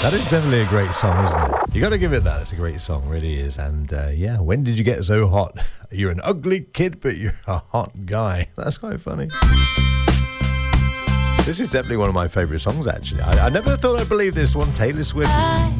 That is definitely a great song, isn't it? You got to give it that. It's a great song, really is. And yeah, when did you get so hot? You're an ugly kid, but you're a hot guy. That's quite funny. This is definitely one of my favourite songs, actually. I never thought I'd believe this one. Taylor Swift is